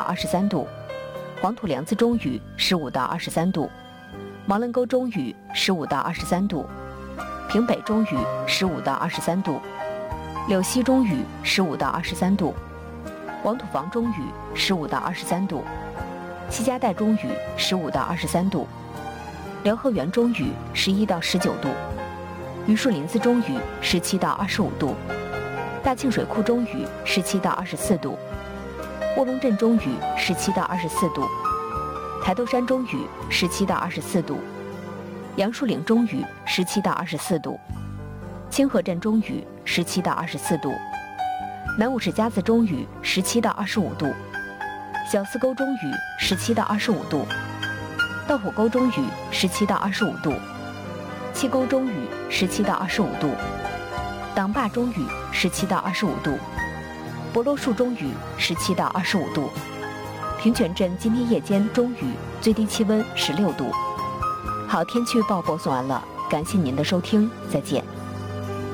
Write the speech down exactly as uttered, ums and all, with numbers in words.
二十三度，黄土梁子中雨十五到二十三度，毛棱沟中雨十五到二十三度，平北中雨十五到二十三度，柳溪中雨十五到二十三度，王土房中雨十五到二十三度，西夹带中雨十五到二十三度，辽河源中雨十一到十九度，榆树林子中雨十七到二十五度，大庆水库中雨十七到二十四度，卧龙镇中雨十七到二十四度，台豆山中雨十七到二十四度，杨树岭中雨十七到二十四度，清河镇中雨十七到二十四度，南五市夹子中雨十七到二十五度，小四沟中雨十七到二十五度，道虎沟中雨十七到二十五度，七沟中雨十七到二十五度，党坝中雨十七到二十五度，博罗树中雨十七到二十五度，平泉镇今天夜间中雨，最低气温十六度。好，天气预报播送完了，感谢您的收听，再见。